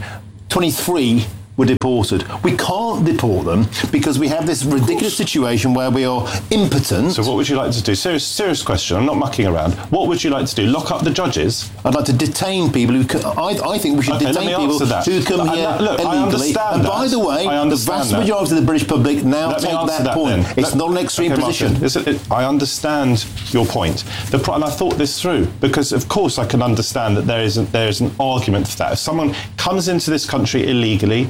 23 were deported. We can't deport them because we have this ridiculous situation where we are impotent. So what would you like to do? Serious question. I'm not mucking around. What would you like to do? Lock up the judges? I'd like to detain people who can, I think we should detain people who come here illegally. And by the way, the vast majority of the British public now take that point. It's not an extreme position. I understand your point. And I thought this through because, of course, I can understand that there is an argument for that. If someone comes into this country illegally,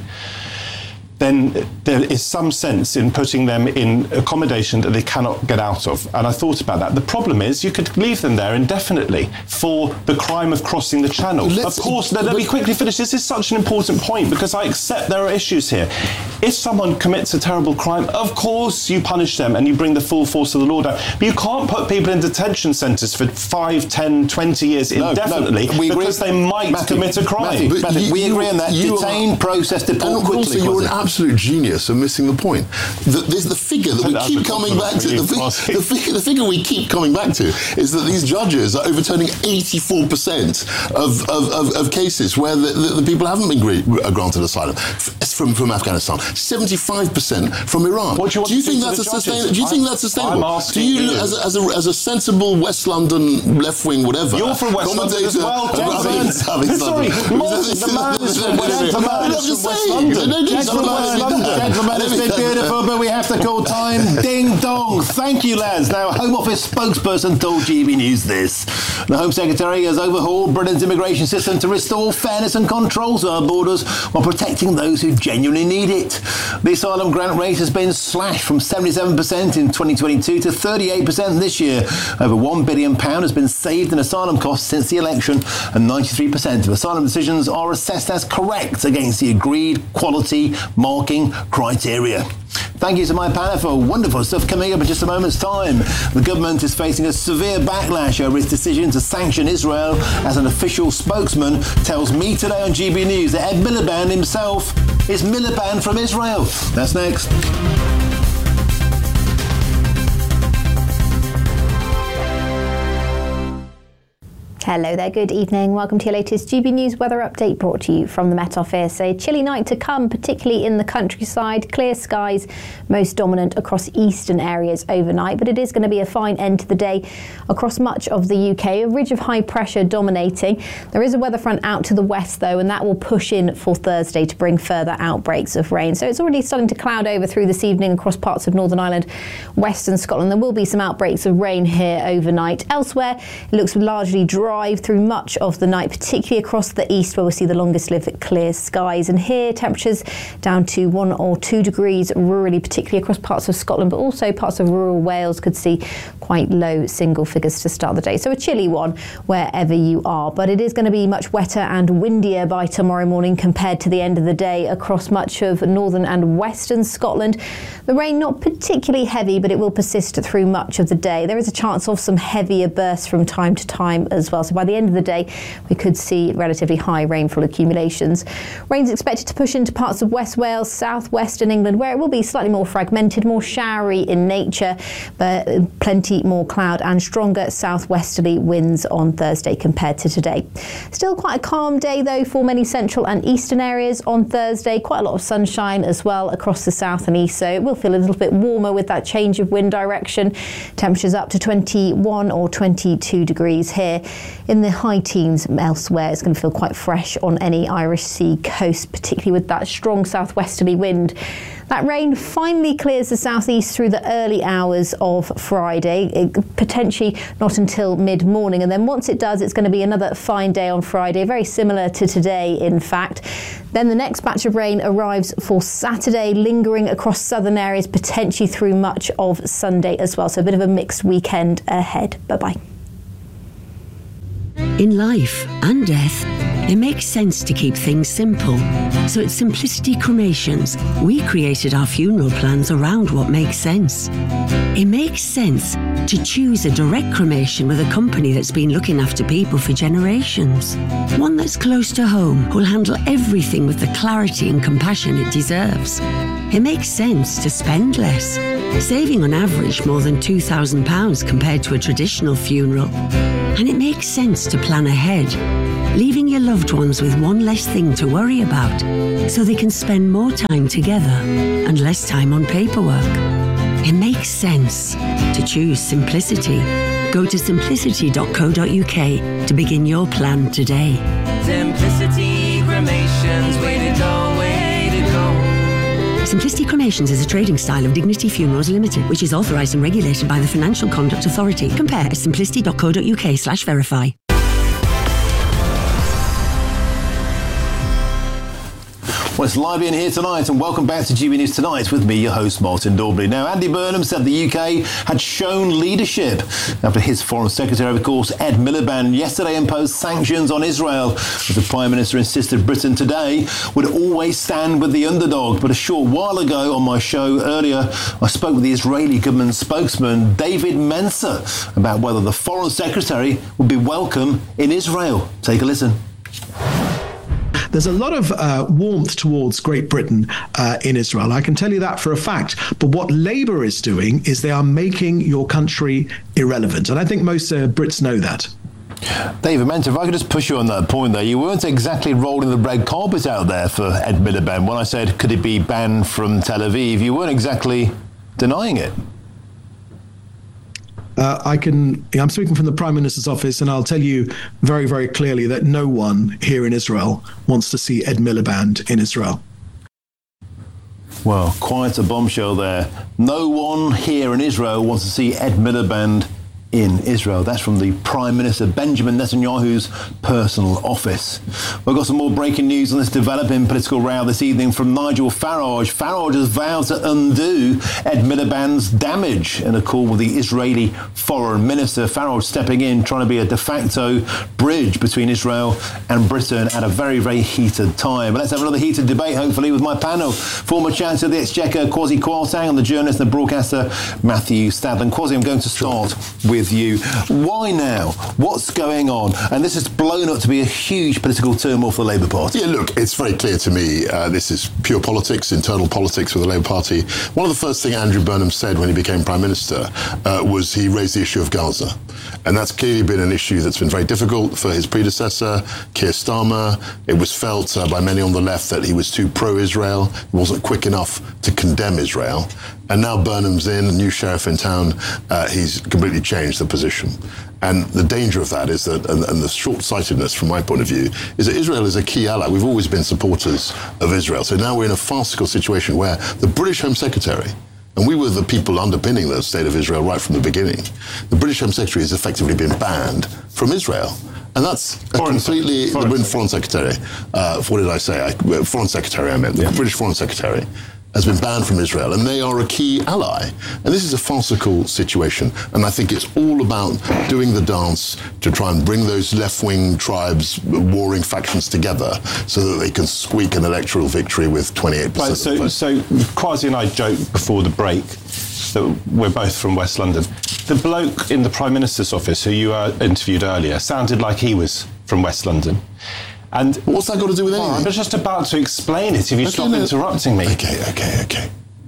then there is some sense in putting them in accommodation that they cannot get out of. And I thought about that. The problem is you could leave them there indefinitely for the crime of crossing the channel. Of course, let me quickly finish. This is such an important point because I accept there are issues here. If someone commits a terrible crime, of course you punish them and you bring the full force of the law down. But you can't put people in detention centres for 5, 10, 20 years indefinitely because they might commit a crime. Matthew, we agree on that. Detain, process, deport quickly. You're an absolute genius of missing the point. The figure that we keep coming back to, the figure we keep coming back to is that these judges are overturning 84% of cases where the people haven't been granted asylum from Afghanistan. 75% from Iran. Do you think that's sustainable? Do you, as a sensible West London left-wing whatever? You're from West London as well, gentlemen. Sorry, the man is from West London. Gentlemen, it's been beautiful, but we have to call time. Ding dong. Thank you, lads. Now, Home Office spokesperson told GB News this. The Home Secretary has overhauled Britain's immigration system to restore fairness and control to our borders while protecting those who genuinely need it. The asylum grant rate has been slashed from 77% in 2022 to 38% this year. Over £1 billion has been saved in asylum costs since the election, and 93% of asylum decisions are assessed as correct against the agreed quality marking criteria. Thank you to my panel for wonderful stuff coming up in just a moment's time. The government is facing a severe backlash over its decision to sanction Israel, as an official spokesman tells me today on GB News that Ed Miliband himself is Miliband from Israel. That's next. Hello there, good evening. Welcome to your latest GB News weather update brought to you from the Met Office. A chilly night to come, particularly in the countryside. Clear skies, most dominant across eastern areas overnight, but it is going to be a fine end to the day across much of the UK. A ridge of high pressure dominating. There is a weather front out to the west though, and that will push in for Thursday to bring further outbreaks of rain. So it's already starting to cloud over through this evening across parts of Northern Ireland, Western Scotland. There will be some outbreaks of rain here overnight. Elsewhere, it looks largely dry through much of the night, particularly across the east where we'll see the longest lived clear skies. And here temperatures down to 1 or 2 degrees rurally, particularly across parts of Scotland, but also parts of rural Wales could see quite low single figures to start the day. So a chilly one wherever you are, but it is going to be much wetter and windier by tomorrow morning compared to the end of the day across much of northern and western Scotland. The rain not particularly heavy, but it will persist through much of the day. There is a chance of some heavier bursts from time to time as well. So by the end of the day, we could see relatively high rainfall accumulations. Rain's expected to push into parts of West Wales, southwestern England, where it will be slightly more fragmented, more showery in nature, but plenty more cloud and stronger southwesterly winds on Thursday compared to today. Still quite a calm day though for many central and eastern areas on Thursday. Quite a lot of sunshine as well across the south and east, so it will feel a little bit warmer with that change of wind direction. Temperatures up to 21 or 22 degrees here. in the high teens elsewhere. It's going to feel quite fresh on any Irish Sea coast, particularly with that strong southwesterly wind. That rain finally clears the southeast through the early hours of Friday, potentially not until mid-morning. And then once it does, it's going to be another fine day on Friday, very similar to today, in fact. Then the next batch of rain arrives for Saturday, lingering across southern areas, potentially through much of Sunday as well. So a bit of a mixed weekend ahead. Bye-bye. In life and death, it makes sense to keep things simple. So at Simplicity Cremations, we created our funeral plans around what makes sense. It makes sense to choose a direct cremation with a company that's been looking after people for generations. One that's close to home, who'll handle everything with the clarity and compassion it deserves. It makes sense to spend less, saving on average more than £2,000 compared to a traditional funeral. And it makes sense to plan ahead, leaving your loved ones with one less thing to worry about, so they can spend more time together and less time on paperwork. It makes sense to choose simplicity. Go to simplicity.co.uk to begin your plan today. Simplicity Cremations, way to go, way to go. Simplicity Cremations is a trading style of Dignity Funerals Limited, which is authorised and regulated by the Financial Conduct Authority. Compare at simplicity.co.uk/verify. Well, it's lively in here tonight, and welcome back to GB News Tonight with me, your host, Martin Daubry. Now, Andy Burnham said the UK had shown leadership after his Foreign Secretary, of course, Ed Miliband, yesterday imposed sanctions on Israel, as the Prime Minister insisted Britain today would always stand with the underdog. But a short while ago on my show earlier, I spoke with the Israeli government spokesman, David Mencer, about whether the Foreign Secretary would be welcome in Israel. Take a listen. There's a lot of warmth towards Great Britain in Israel. I can tell you that for a fact. But what Labour is doing is they are making your country irrelevant. And I think most Brits know that. David Mentor, if I could just push you on that point there, you weren't exactly rolling the red carpet out there for Ed Miliband. When I said, could it be banned from Tel Aviv, you weren't exactly denying it. I'm speaking from the Prime Minister's office, and I'll tell you very, very clearly that no one here in Israel wants to see Ed Miliband in Israel. Well, quite a bombshell there. No one here in Israel wants to see Ed Miliband in Israel. That's from the Prime Minister Benjamin Netanyahu's personal office. We've got some more breaking news on this developing political row this evening from Nigel Farage. Farage has vowed to undo Ed Miliband's damage in a call with the Israeli Foreign Minister. Farage stepping in, trying to be a de facto bridge between Israel and Britain at a very, very heated time. But let's have another heated debate, hopefully, with my panel. Former Chancellor of the Exchequer, Kwasi Kwarteng, and the journalist and broadcaster, Matthew Stadland. Kwasi, I'm going to start with you. Why now? What's going on? And this has blown up to be a huge political turmoil for the Labour Party. Yeah, look, it's very clear to me this is pure politics, internal politics for the Labour Party. One of the first things Andrew Burnham said when he became Prime Minister was he raised the issue of Gaza. And that's clearly been an issue that's been very difficult for his predecessor, Keir Starmer. It was felt by many on the left that he was too pro-Israel. He wasn't quick enough to condemn Israel. And now Burnham's in, a new sheriff in town. He's completely changed the position. And the danger of that is that, and the short-sightedness from my point of view, is that Israel is a key ally. We've always been supporters of Israel. So now we're in a farcical situation where the British Home Secretary, and we were the people underpinning the state of Israel right from the beginning, the British Home Secretary has effectively been banned from Israel. And that's Foreign Secretary. What did I say? Foreign Secretary, I meant. The British Foreign Secretary has been banned from Israel, and they are a key ally. And this is a farcical situation, and I think it's all about doing the dance to try and bring those left-wing tribes, warring factions together so that they can squeak an electoral victory with 28% right, of the vote. So Kwasi and I joked before the break that we're both from West London. The bloke in the Prime Minister's office who you interviewed earlier sounded like he was from West London. And what's that got to do with anything? I was just about to explain it if you stop interrupting me. Okay.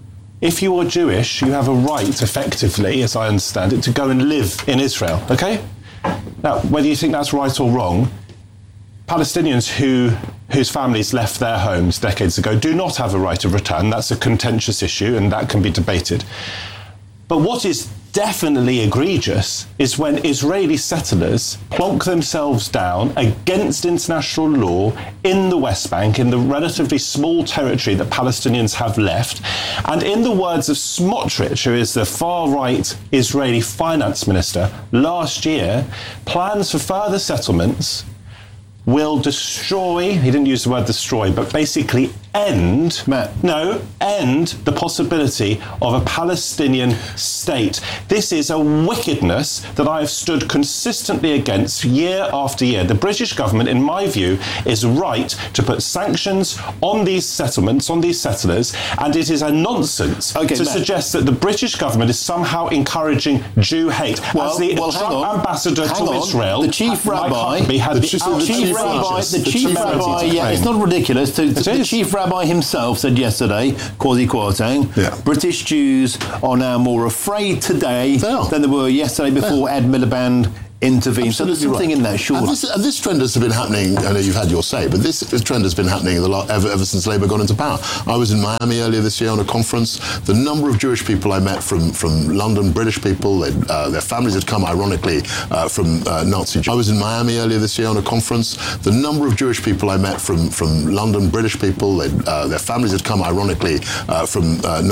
If you are Jewish, you have a right, effectively, as I understand it, to go and live in Israel, okay? Now, whether you think that's right or wrong, Palestinians whose families left their homes decades ago do not have a right of return. That's a contentious issue, and that can be debated. But what is definitely egregious is when Israeli settlers plonk themselves down against international law in the West Bank, in the relatively small territory that Palestinians have left. And in the words of Smotrich, who is the far-right Israeli finance minister, last year, plans for further settlements will destroy, he didn't use the word destroy, but basically end the possibility of a Palestinian state. This is a wickedness that I have stood consistently against year after year. The British government, in my view, is right to put sanctions on these settlements, on these settlers, and it is a nonsense suggest that the British government is somehow encouraging Jew hate. As the Trump ambassador to Israel, the chief rabbi, it's not ridiculous. The chief rabbi himself said yesterday, quasi-quoting, British Jews are now more afraid today than they were yesterday before Ed Miliband intervened. So there's something in that, sure. And this trend has been happening, I know you've had your say, but this trend has been happening ever since Labour got into power. I was in Miami earlier this year on a conference. The number of Jewish people I met from London, British people, their families had come, ironically, from Nazi Germany. I was in Miami earlier this year on a conference. The number of Jewish people I met from London, British people, their families had come, ironically, from